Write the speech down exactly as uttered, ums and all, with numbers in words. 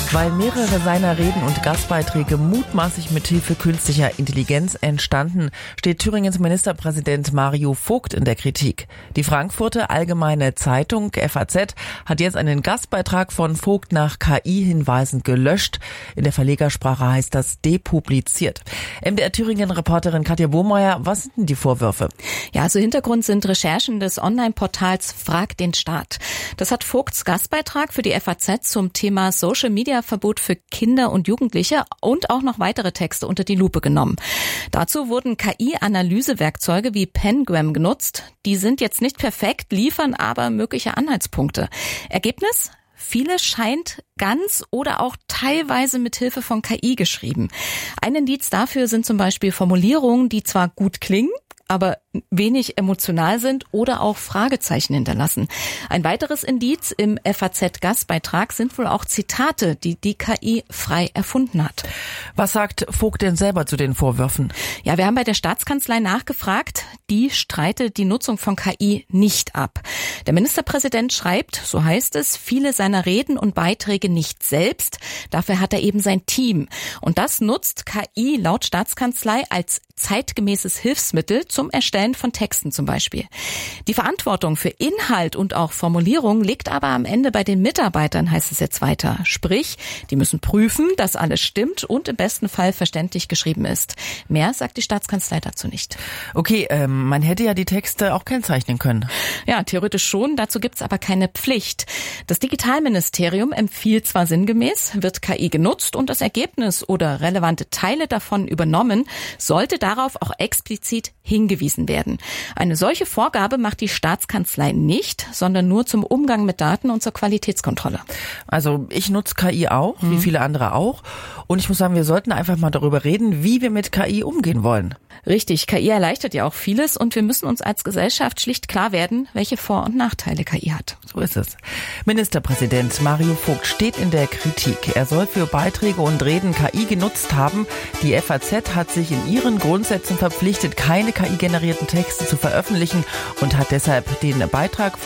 Weil mehrere seiner Reden und Gastbeiträge mutmaßlich mit Hilfe künstlicher Intelligenz entstanden, steht Thüringens Ministerpräsident Mario Vogt in der Kritik. Die Frankfurter Allgemeine Zeitung F A Z hat jetzt einen Gastbeitrag von Vogt nach K I-Hinweisen gelöscht. In der Verlegersprache heißt das depubliziert. M D R Thüringen-Reporterin Katja Bohmeier, was sind denn die Vorwürfe? Ja, also Hintergrund sind Recherchen des Online-Portals Frag den Staat. Das hat Vogts Gastbeitrag für die F A Z zum Thema Social Media Verbot für Kinder und Jugendliche und auch noch weitere Texte unter die Lupe genommen. Dazu wurden K I-Analysewerkzeuge wie Pengram genutzt. Die sind jetzt nicht perfekt, liefern aber mögliche Anhaltspunkte. Ergebnis? Vieles scheint ganz oder auch teilweise mit Hilfe von K I geschrieben. Ein Indiz dafür sind zum Beispiel Formulierungen, die zwar gut klingen, aber wenig emotional sind oder auch Fragezeichen hinterlassen. Ein weiteres Indiz im F A Z-Gastbeitrag sind wohl auch Zitate, die die K I frei erfunden hat. Was sagt Vogt denn selber zu den Vorwürfen? Ja, wir haben bei der Staatskanzlei nachgefragt. Die streitet die Nutzung von K I nicht ab. Der Ministerpräsident schreibt, so heißt es, viele seiner Reden und Beiträge nicht selbst. Dafür hat er eben sein Team. Und das nutzt K I laut Staatskanzlei als zeitgemäßes Hilfsmittel zum Erstellen von Texten zum Beispiel. Die Verantwortung für Inhalt und auch Formulierung liegt aber am Ende bei den Mitarbeitern, heißt es jetzt weiter. Sprich, die müssen prüfen, dass alles stimmt und im besten Fall verständlich geschrieben ist. Mehr sagt die Staatskanzlei dazu nicht. Okay, ähm, man hätte ja die Texte auch kennzeichnen können. Ja, theoretisch schon, dazu gibt's aber keine Pflicht. Das Digitalministerium empfiehlt zwar sinngemäß, wird K I genutzt und das Ergebnis oder relevante Teile davon übernommen, sollte darauf auch explizit hingewiesen werden. Eine solche Vorgabe macht die Staatskanzlei nicht, sondern nur zum Umgang mit Daten und zur Qualitätskontrolle. Also ich nutze K I auch, hm. wie viele andere auch. Und ich muss sagen, wir sollten einfach mal darüber reden, wie wir mit K I umgehen wollen. Richtig, K I erleichtert ja auch vieles und wir müssen uns als Gesellschaft schlicht klar werden, welche Vor- und Nachteile K I hat. So ist es. Ministerpräsident Mario Vogt steht in der Kritik. Er soll für Beiträge und Reden K I genutzt haben. Die F A Z hat sich in ihren Grundsätzen verpflichtet, keine K I-generierten Texte zu veröffentlichen und hat deshalb den Beitrag